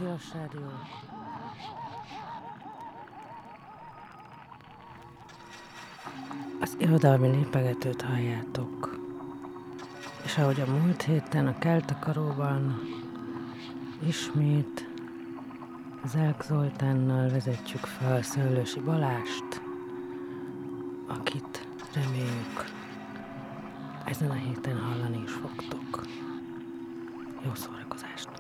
Tilos Rádió. Az irodalmi lépegetőt halljátok. És ahogy a múlt héten a Keltakaróban ismét Zelk Zoltánnal vezetjük fel Szőlősi Balást, akit reméljük ezen a héten hallani is fogtok. Jó szórakozást!